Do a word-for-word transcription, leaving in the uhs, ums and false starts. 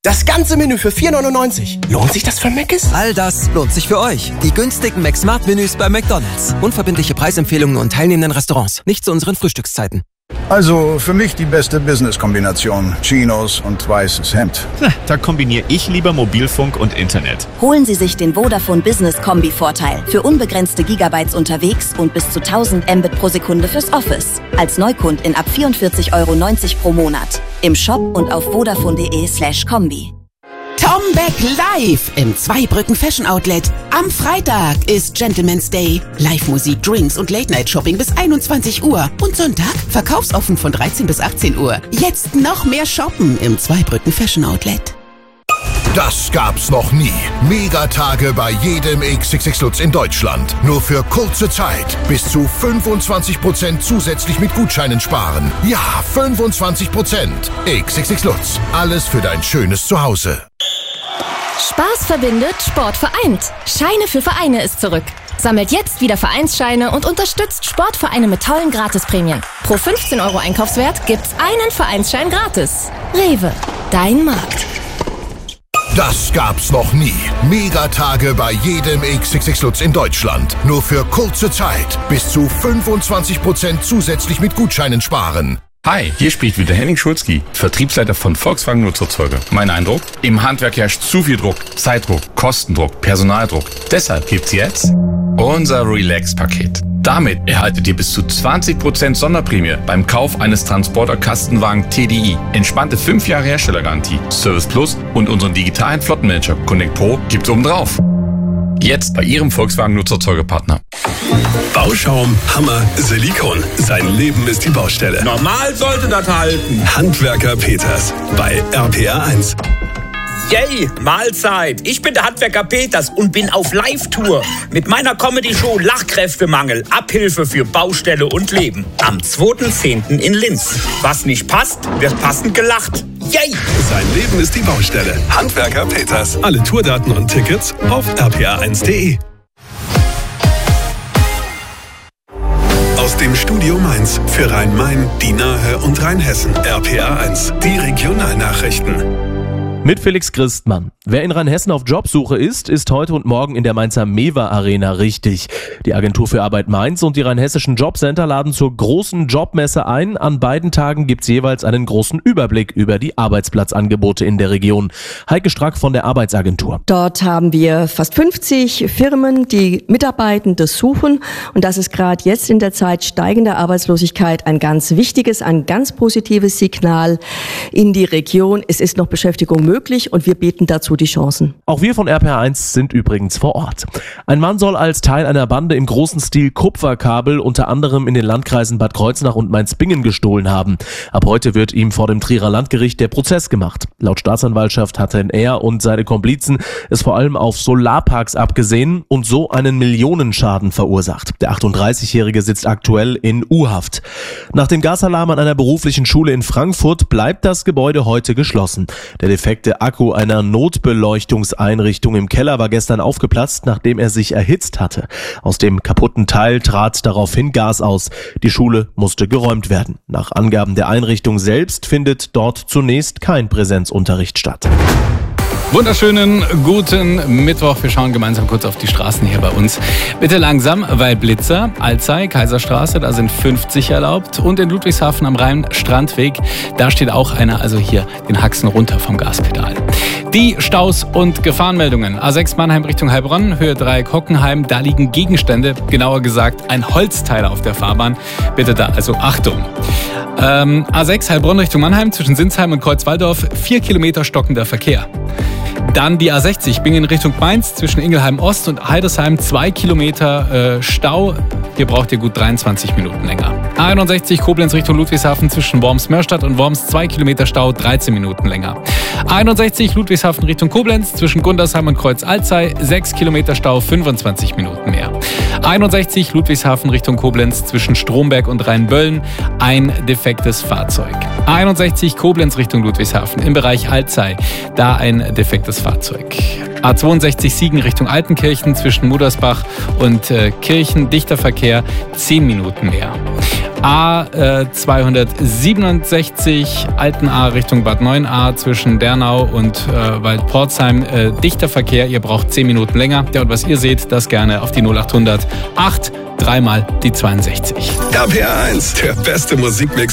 Das ganze Menü für vier neunundneunzig. Lohnt sich das für Mc's? All das lohnt sich für euch. Die günstigen McSmart-Menüs bei McDonald's. Unverbindliche Preisempfehlungen und teilnehmenden Restaurants. Nicht zu unseren Frühstückszeiten. Also für mich die beste Business-Kombination. Chinos und weißes Hemd. Na, da kombiniere ich lieber Mobilfunk und Internet. Holen Sie sich den Vodafone Business Kombi-Vorteil. Für unbegrenzte Gigabytes unterwegs und bis zu tausend Mbit pro Sekunde fürs Office. Als Neukundin ab vierundvierzig Euro neunzig pro Monat. Im Shop und auf vodafone.de slash Kombi. Tom Beck live im Zweibrücken Fashion Outlet. Am Freitag ist Gentleman's Day. Live-Musik, Drinks und Late-Night-Shopping bis einundzwanzig Uhr. Und Sonntag verkaufsoffen von dreizehn bis achtzehn Uhr. Jetzt noch mehr shoppen im Zweibrücken Fashion Outlet. Das gab's noch nie. Megatage bei jedem X X X Lutz in Deutschland. Nur für kurze Zeit. Bis zu fünfundzwanzig Prozent zusätzlich mit Gutscheinen sparen. Ja, fünfundzwanzig Prozent. X X X Lutz. Alles für dein schönes Zuhause. Spaß verbindet, Sport vereint. Scheine für Vereine ist zurück. Sammelt jetzt wieder Vereinsscheine und unterstützt Sportvereine mit tollen Gratisprämien. Pro fünfzehn Euro Einkaufswert gibt's einen Vereinsschein gratis. Rewe, dein Markt. Das gab's noch nie. Megatage bei jedem X X X Lutz in Deutschland. Nur für kurze Zeit. Bis zu fünfundzwanzig Prozent zusätzlich mit Gutscheinen sparen. Hi, hier spricht wieder Henning Schulzki, Vertriebsleiter von Volkswagen Nutzerzeuger. Mein Eindruck? Im Handwerk herrscht zu viel Druck, Zeitdruck, Kostendruck, Personaldruck. Deshalb gibt's jetzt unser Relax-Paket. Damit erhaltet ihr bis zu zwanzig Prozent Sonderprämie beim Kauf eines Transporter-Kastenwagen T D I. Entspannte fünf Jahre Herstellergarantie, Service Plus und unseren digitalen Flottenmanager Connect Pro gibt's obendrauf. Jetzt bei Ihrem Volkswagen-Nutzerzeugerpartner. Bauschaum, Hammer, Silikon. Sein Leben ist die Baustelle. Normal sollte das halten. Handwerker Peters bei R P R eins. Yay, Mahlzeit. Ich bin der Handwerker Peters und bin auf Live-Tour mit meiner Comedy-Show Lachkräftemangel, Abhilfe für Baustelle und Leben. Am zweiten zehnten in Linz. Was nicht passt, wird passend gelacht. Yay! Sein Leben ist die Baustelle. Handwerker Peters. Alle Tourdaten und Tickets auf r p r eins punkt d e. Aus dem Studio Mainz für Rhein-Main, die Nahe und Rheinhessen. R P R eins, die Regionalnachrichten. Mit Felix Christmann. Wer in Rheinhessen auf Jobsuche ist, ist heute und morgen in der Mainzer Mewa Arena richtig. Die Agentur für Arbeit Mainz und die rheinhessischen Jobcenter laden zur großen Jobmesse ein. An beiden Tagen gibt's jeweils einen großen Überblick über die Arbeitsplatzangebote in der Region. Heike Strack von der Arbeitsagentur. Dort haben wir fast fünfzig Firmen, die Mitarbeitende suchen. Und das ist gerade jetzt in der Zeit steigender Arbeitslosigkeit ein ganz wichtiges, ein ganz positives Signal in die Region. Es ist noch Beschäftigung möglich. möglich und wir bieten dazu die Chancen. Auch wir von R P R eins sind übrigens vor Ort. Ein Mann soll als Teil einer Bande im großen Stil Kupferkabel unter anderem in den Landkreisen Bad Kreuznach und Mainz-Bingen gestohlen haben. Ab heute wird ihm vor dem Trierer Landgericht der Prozess gemacht. Laut Staatsanwaltschaft hatten er und seine Komplizen es vor allem auf Solarparks abgesehen und so einen Millionenschaden verursacht. Der achtunddreißigjährige sitzt aktuell in U-Haft. Nach dem Gasalarm an einer beruflichen Schule in Frankfurt bleibt das Gebäude heute geschlossen. Der defekte Akku einer Notbeleuchtungseinrichtung im Keller war gestern aufgeplatzt, nachdem er sich erhitzt hatte. Aus dem kaputten Teil trat daraufhin Gas aus. Die Schule musste geräumt werden. Nach Angaben der Einrichtung selbst findet dort zunächst kein Präsenzunterricht statt. Wunderschönen guten Mittwoch. Wir schauen gemeinsam kurz auf die Straßen hier bei uns. Bitte langsam, weil Blitzer, Alzey, Kaiserstraße, da sind fünfzig erlaubt. Und in Ludwigshafen am Rhein, Strandweg, da steht auch einer, also hier den Haxen runter vom Gaspedal. Die Staus und Gefahrenmeldungen. A sechs Mannheim Richtung Heilbronn, Höhe drei Kockenheim, da liegen Gegenstände, genauer gesagt ein Holzteil auf der Fahrbahn. Bitte da also Achtung. Ähm, A sechs Heilbronn Richtung Mannheim zwischen Sinsheim und Kreuzwaldorf, vier Kilometer stockender Verkehr. Dann die A sechzig, Bingen Richtung Mainz, zwischen Ingelheim Ost und Heidersheim, zwei Kilometer äh, Stau. Hier braucht ihr gut dreiundzwanzig Minuten länger. A einundsechzig, Koblenz Richtung Ludwigshafen, zwischen Worms-Mörstadt und Worms, zwei Kilometer Stau, dreizehn Minuten länger. A einundsechzig, Ludwigshafen Richtung Koblenz, zwischen Gundersheim und Kreuz-Alzey, sechs Kilometer Stau, fünfundzwanzig Minuten mehr. A einundsechzig, Ludwigshafen Richtung Koblenz, zwischen Stromberg und Rheinböllen, ein defektes Fahrzeug. A einundsechzig, Koblenz Richtung Ludwigshafen, im Bereich Alzey, da ein defektes Fahrzeug. A zweiundsechzig, Siegen Richtung Altenkirchen, zwischen Mudersbach und äh, Kirchen, dichter Verkehr, zehn Minuten mehr. A äh, zweihundertsiebenundsechzig Altenahr Richtung Bad Neuenahr zwischen Dernau und äh, Waldporzheim. Äh, dichter Verkehr, ihr braucht zehn Minuten länger. Ja, und was ihr seht, das gerne auf die null achthundert acht, dreimal die zweiundsechzig. R P R eins, der beste Musikmix